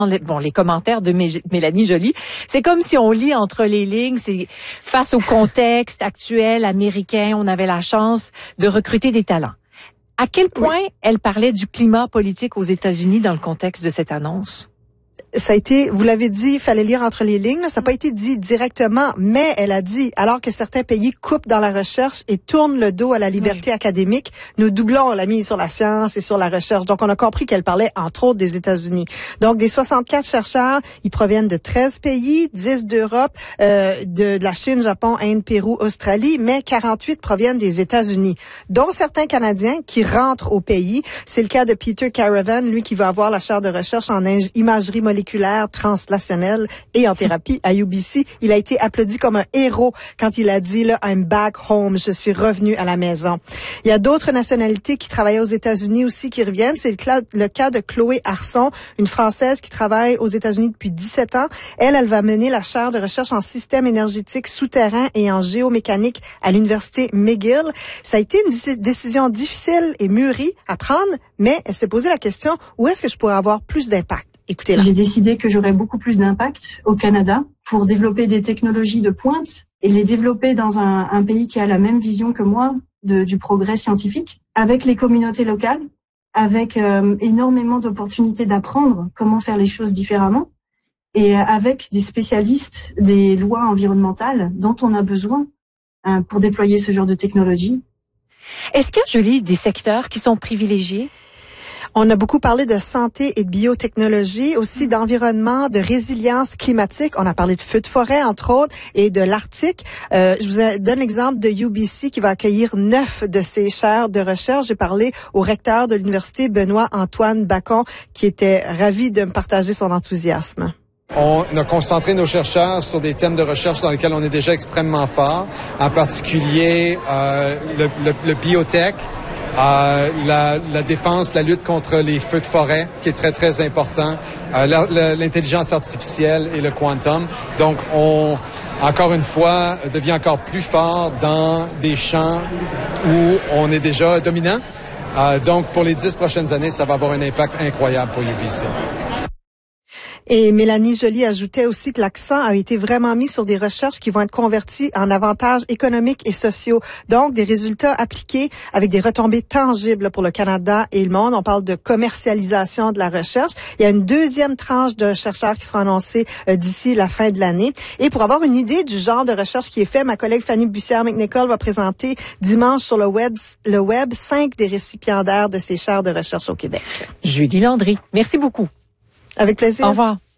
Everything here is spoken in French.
les commentaires de Mélanie Joly. C'est comme si on lit entre les lignes, c'est face au contexte actuel américain, on avait la chance de recruter des talents. À quel point elle parlait du climat politique aux États-Unis dans le contexte de cette annonce? Ça a été, vous l'avez dit, il fallait lire entre les lignes. Ça n'a pas été dit directement, mais elle a dit, alors que certains pays coupent dans la recherche et tournent le dos à la liberté académique, nous doublons la mise sur la science et sur la recherche. Donc, on a compris qu'elle parlait, entre autres, des États-Unis. Donc, des 64 chercheurs, ils proviennent de 13 pays, 10 d'Europe, de la Chine, Japon, Inde, Pérou, Australie, mais 48 proviennent des États-Unis, dont certains Canadiens qui rentrent au pays. C'est le cas de Peter Caravan, lui qui va avoir la chaire de recherche en imagerie moléculaire translationnelle et en thérapie à UBC. Il a été applaudi comme un héros quand il a dit là, I'm back home, je suis revenu à la maison. Il y a d'autres nationalités qui travaillaient aux États-Unis aussi qui reviennent. C'est le cas de Chloé Arson, une Française qui travaille aux États-Unis depuis 17 ans. Elle va mener la chaire de recherche en système énergétique souterrain et en géomécanique à l'université McGill. Ça a été une décision difficile et mûrie à prendre, mais elle s'est posé la question, où est-ce que je pourrais avoir plus d'impact? Écoutez-la. J'ai décidé que j'aurais beaucoup plus d'impact au Canada pour développer des technologies de pointe et les développer dans un pays qui a la même vision que moi du progrès scientifique, avec les communautés locales, avec énormément d'opportunités d'apprendre comment faire les choses différemment et avec des spécialistes des lois environnementales dont on a besoin pour déployer ce genre de technologie. Est-ce que je lis des secteurs qui sont privilégiés? On a beaucoup parlé de santé et de biotechnologie, aussi d'environnement, de résilience climatique. On a parlé de feux de forêt, entre autres, et de l'Arctique. Je vous donne l'exemple de UBC qui va accueillir 9 de ces chaires de recherche. J'ai parlé au recteur de l'université, Benoît-Antoine Bacon, qui était ravi de me partager son enthousiasme. On a concentré nos chercheurs sur des thèmes de recherche dans lesquels on est déjà extrêmement fort, en particulier le biotech, la défense, la lutte contre les feux de forêt, qui est très, très important, l'intelligence artificielle et le quantum. Donc, on, encore une fois, devient encore plus fort dans des champs où on est déjà dominant. Donc, pour les 10 prochaines années, ça va avoir un impact incroyable pour UBC. Et Mélanie Joly ajoutait aussi que l'accent a été vraiment mis sur des recherches qui vont être converties en avantages économiques et sociaux. Donc, des résultats appliqués avec des retombées tangibles pour le Canada et le monde. On parle de commercialisation de la recherche. Il y a une deuxième tranche de chercheurs qui sera annoncée d'ici la fin de l'année. Et pour avoir une idée du genre de recherche qui est fait, ma collègue Fanny Bussière-McNichol va présenter dimanche sur le web 5 des récipiendaires de ces chaires de recherche au Québec. Julie Landry, merci beaucoup. Avec plaisir. Au revoir.